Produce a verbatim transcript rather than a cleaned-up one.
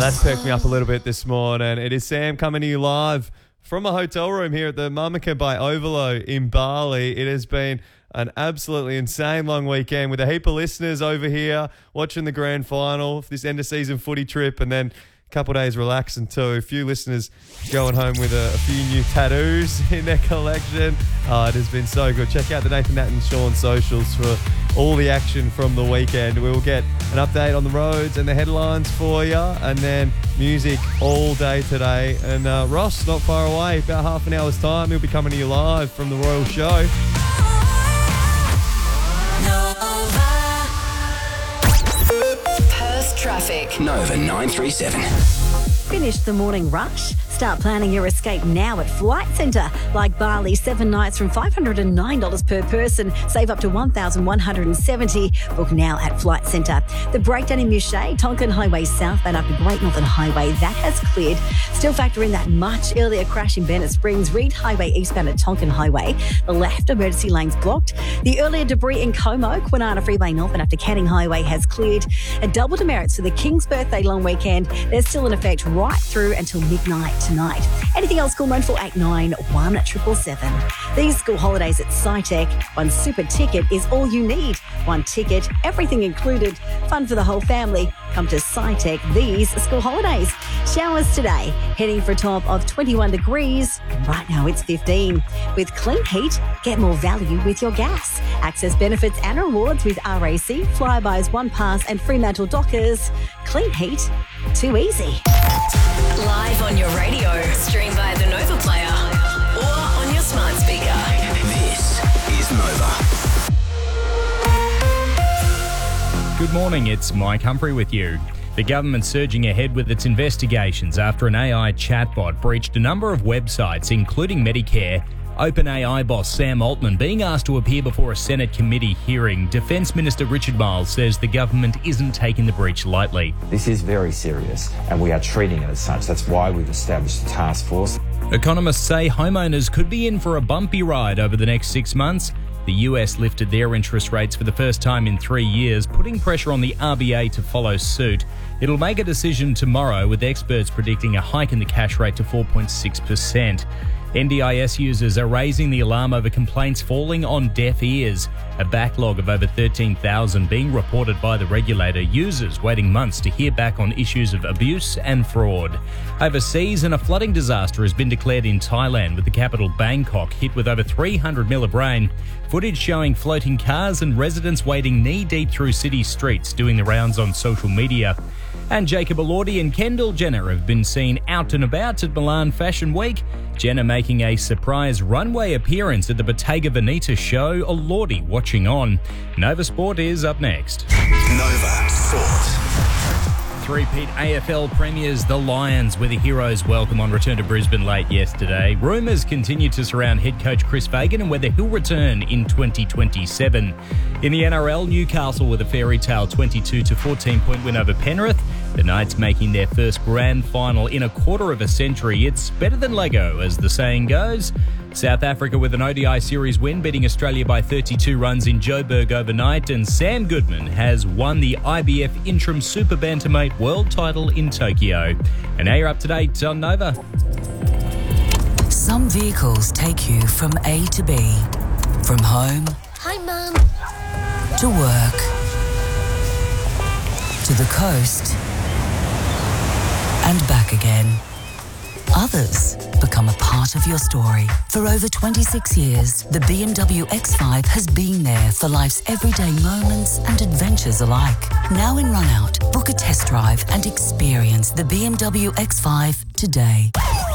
That's perked me up a little bit this morning. It is Sam coming to you live from a hotel room here at the Mamaka by Overlo in Bali. It has been an absolutely insane long weekend with a heap of listeners over here watching the grand final, this end of season footy trip, and then a couple of days relaxing too. A few listeners going home with a, a few new tattoos in their collection. Uh, it has been so good. Check out the Nathan Nat and Sean socials for all the action from the weekend. We will get an update on the roads and the headlines for you, and then music all day today. And uh, Ross, not far away, about half an hour's time, he'll be coming to you live from the Royal Show. Perth traffic. Nova nine three seven. Finish the morning rush? Start planning your escape now at Flight Centre. Like Bali, seven nights from five hundred nine dollars per person. Save up to one thousand one hundred seventy dollars. Book now at Flight Centre. The breakdown in Mushea, Tonkin Highway southbound up the Great Northern Highway, that has cleared. Still factor in that much earlier crash in Bennett Springs, Reed Highway eastbound at Tonkin Highway. The left emergency lanes blocked. The earlier debris in Como, Kwinana Freeway northbound up to Canning Highway has cleared. A double demerits for the King's birthday long weekend. They're still in effect right through until midnight tonight. Anything else, call nine four eight nine, one seven seven. These school holidays at SciTech, one super ticket is all you need. One ticket, everything included. Fun for the whole family. Come to SciTech these school holidays. Showers today, heading for a top of twenty-one degrees. Right now it's fifteen. With Clean Heat, get more value with your gas. Access benefits and rewards with R A C, Flybys, One Pass and Fremantle Dockers. Clean Heat, too easy. Live on your radio, stream by the Nova Player or on your smart speaker. This is Nova. Good morning, it's Mike Humphrey with you. The government's surging ahead with its investigations after an A I chatbot breached a number of websites, including Medicare. OpenAI boss Sam Altman being asked to appear before a Senate committee hearing. Defence Minister Richard Marles says the government isn't taking the breach lightly. This is very serious and we are treating it as such. That's why we've established a task force. Economists say homeowners could be in for a bumpy ride over the next six months. The U S lifted their interest rates for the first time in three years, putting pressure on the R B A to follow suit. It'll make a decision tomorrow, with experts predicting a hike in the cash rate to four point six percent. N D I S users are raising the alarm over complaints falling on deaf ears. A backlog of over thirteen thousand being reported by the regulator, users waiting months to hear back on issues of abuse and fraud. Overseas, and a flooding disaster has been declared in Thailand, with the capital Bangkok hit with over three hundred mil of rain. Footage showing floating cars and residents wading knee-deep through city streets doing the rounds on social media. And Jacob Elordi and Kendall Jenner have been seen out and about at Milan Fashion Week. Jenner making a surprise runway appearance at the Bottega Veneta show, Elordi watching on. Nova Sport is up next. Nova Sport. Three-peat A F L premiers, the Lions, were the heroes' welcome on return to Brisbane late yesterday. Rumours continue to surround head coach Chris Fagan and whether he'll return in twenty twenty-seven. In the N R L, Newcastle with a fairy tale twenty-two to fourteen point win over Penrith. The Knights making their first grand final in a quarter of a century. It's better than Lego, as the saying goes. South Africa with an O D I series win, beating Australia by thirty-two runs in Joburg overnight. And Sam Goodman has won the I B F Interim Super Bantamweight World title in Tokyo. And now you're up to date on Nova. Some vehicles take you from A to B. From home. Hi, Mum. To work. To the coast. And back again. Others become a part of your story. For over twenty-six years, the B M W X five has been there for life's everyday moments and adventures alike. Now in run out, book a test drive and experience the B M W X five today.